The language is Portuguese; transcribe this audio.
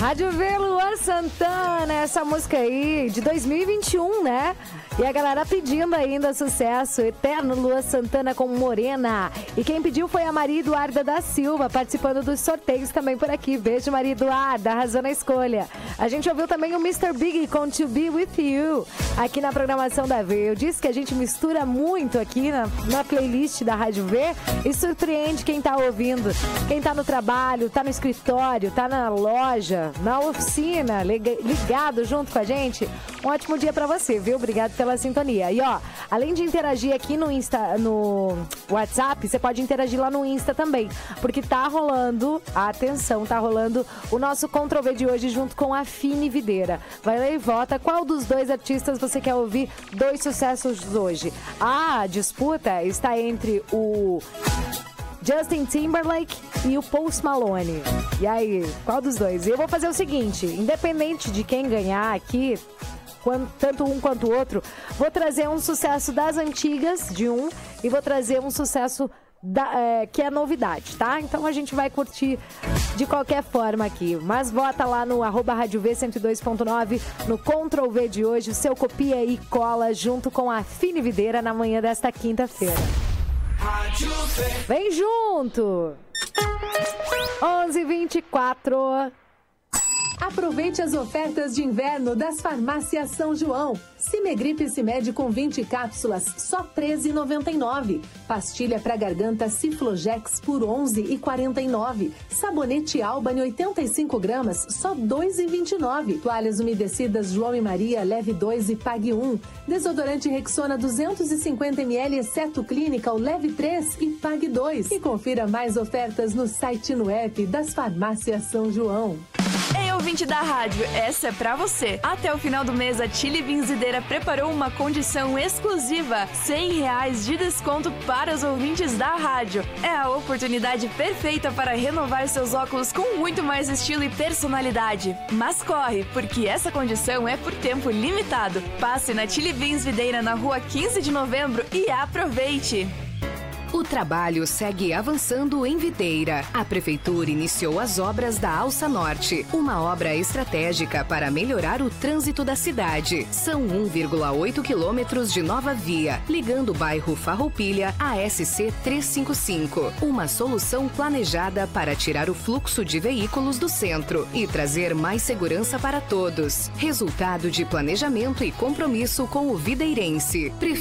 Rádio V, Luan Santana, essa música aí de 2021, né? E a galera pedindo ainda sucesso, eterno Luan Santana com Morena. E quem pediu foi a Maria Eduarda da Silva, participando dos sorteios também por aqui. Beijo, Maria Eduarda, arrasou na escolha. A gente ouviu também o Mr. Big com To Be With You, aqui na programação da V. Eu disse que a gente mistura muito aqui na playlist da Rádio V e surpreende quem tá ouvindo. Quem tá no trabalho, tá no escritório, tá na loja, na oficina, ligado junto com a gente. Um ótimo dia pra você, viu? Obrigado pela sintonia. E ó, além de interagir aqui no Insta, no WhatsApp, você pode interagir lá no Insta também, porque tá rolando, atenção, tá rolando o nosso Ctrl+V de hoje junto com a Fini Videira. Vai lá e vota qual dos dois artistas você quer ouvir 2 sucessos hoje. A disputa está entre o Justin Timberlake e o Post Malone. E aí, qual dos dois? Eu vou fazer o seguinte, independente de quem ganhar aqui, tanto um quanto o outro, vou trazer um sucesso das antigas, de um, e vou trazer um sucesso que é novidade, tá? Então a gente vai curtir de qualquer forma aqui. Mas vota lá no @RádioV102.9, no Ctrl+V de hoje, o seu copia e cola junto com a Fini Videira na manhã desta quinta-feira. Vem junto! 11h24. Aproveite as ofertas de inverno das farmácias São João. Cimegripe Cimed com 20 cápsulas, só R$ 13,99. Pastilha para garganta Ciflojex por R$ 11,49. Sabonete Albany 85 gramas, só R$ 2,29. Toalhas umedecidas João e Maria, leve 2 e pague 1. Desodorante Rexona 250 ml, exceto Clinical, leve 3 e pague 2. E confira mais ofertas no site e no app das farmácias São João. Ei, ouvinte da rádio, essa é pra você. Até o final do mês, a Chili Vinzideira preparou uma condição exclusiva, R$100 de desconto para os ouvintes da rádio. É a oportunidade perfeita para renovar seus óculos com muito mais estilo e personalidade. Mas corre, porque essa condição é por tempo limitado. Passe na Chili Vinzideira na rua 15 de novembro e aproveite! O trabalho segue avançando em Videira. A Prefeitura iniciou as obras da Alça Norte, uma obra estratégica para melhorar o trânsito da cidade. São 1,8 quilômetros de nova via, ligando o bairro Farroupilha à SC 355. Uma solução planejada para tirar o fluxo de veículos do centro e trazer mais segurança para todos. Resultado de planejamento e compromisso com o videirense.